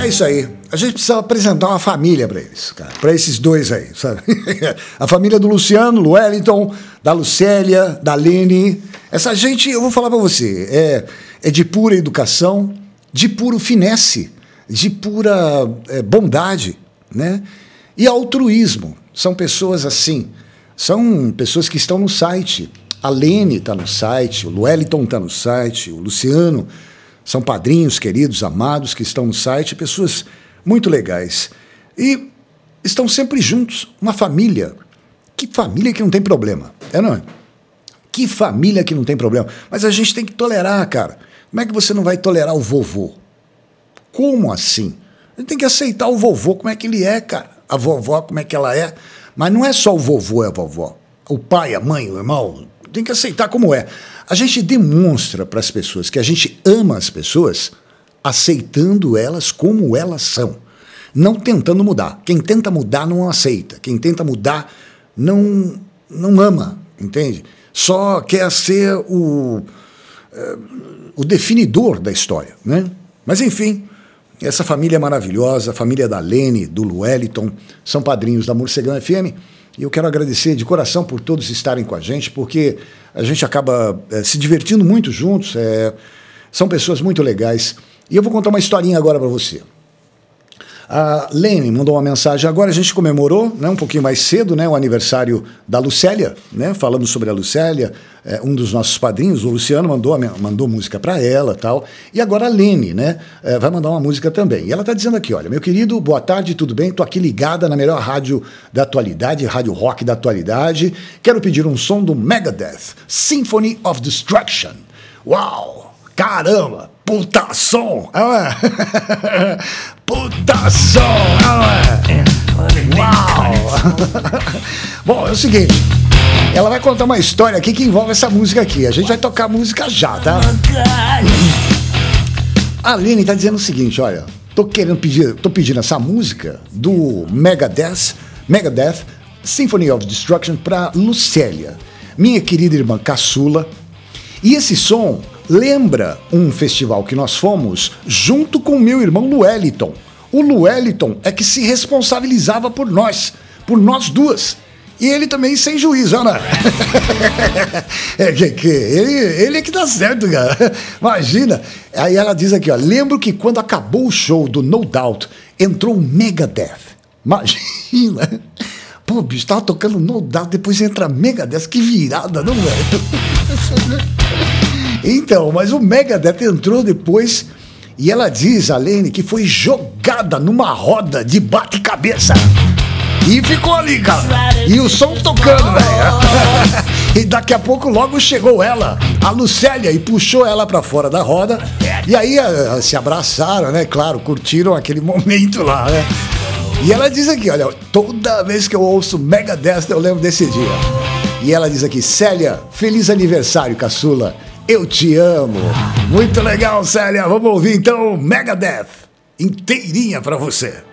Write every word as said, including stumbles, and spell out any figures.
isso aí. A gente precisa apresentar uma família para eles, cara. Para esses dois aí, sabe? A família do Luciano, do Wellington, da Lucélia, da Lene. Essa gente, eu vou falar para você, é, é de pura educação, de puro finesse, de pura é, bondade, né? E altruísmo. São pessoas assim, são pessoas que estão no site. A Lene está no site, o Wellington está no site, o Luciano. São padrinhos queridos, amados, que estão no site, pessoas muito legais. E estão sempre juntos, uma família. Que família que não tem problema, é não é? Que família que não tem problema. Mas a gente tem que tolerar, cara. Como é que você não vai tolerar o vovô? Como assim? A gente tem que aceitar o vovô, como é que ele é, cara. A vovó, como é que ela é. Mas não é só o vovô e a vovó. O pai, a mãe, o irmão. Tem que aceitar como é. A gente demonstra para as pessoas que a gente ama as pessoas aceitando elas como elas são. Não tentando mudar. Quem tenta mudar não aceita. Quem tenta mudar não, não ama, entende? Só quer ser o, o definidor da história, né? Mas, enfim... Essa família é maravilhosa, a família da Lene, do Wellington, são padrinhos da Morcegão F M, e eu quero agradecer de coração por todos estarem com a gente, porque a gente acaba é, se divertindo muito juntos, é, são pessoas muito legais. E eu vou contar uma historinha agora para você. A Lene mandou uma mensagem agora, a gente comemorou, né, um pouquinho mais cedo, né, o aniversário da Lucélia, né, falamos sobre a Lucélia, é, um dos nossos padrinhos, o Luciano, mandou, mandou música para ela e tal, e agora a Lene, né, é, vai mandar uma música também. E ela está dizendo aqui, olha, meu querido, boa tarde, tudo bem? Tô aqui ligada na melhor rádio da atualidade, rádio rock da atualidade, quero pedir um som do Megadeth, Symphony of Destruction. Uau, caramba! Puta som! É? Puta som! É? Uau! Bom, é o seguinte, ela vai contar uma história aqui que envolve essa música aqui. A gente vai tocar a música já, tá? A Aline tá dizendo o seguinte, olha, tô querendo pedir, tô pedindo essa música do Megadeth, Megadeth, Symphony of Destruction pra Lucélia, minha querida irmã caçula. E esse som lembra um festival que nós fomos junto com meu irmão Wellington. O Wellington é que se responsabilizava por nós, por nós duas. E ele também sem juízo, né? É que, que ele, ele é que dá certo, cara. Imagina. Aí ela diz aqui, ó, lembro que quando acabou o show do No Doubt, entrou o Megadeth. Imagina. Pô, bicho, tava tocando No Doubt, depois entra Megadeth. Que virada, não é? Então, mas o Megadeth entrou depois e ela diz, a Lene, que foi jogada numa roda de bate-cabeça. E ficou ali, cara. E o som tocando, velho. E daqui a pouco logo chegou ela, a Lucélia, e puxou ela pra fora da roda. E aí se abraçaram, né? Claro, curtiram aquele momento lá, né? E ela diz aqui, olha, toda vez que eu ouço Megadeth, eu lembro desse dia. E ela diz aqui, Célia, feliz aniversário, caçula. Eu te amo. Muito legal, Célia. Vamos ouvir então Megadeth inteirinha pra você.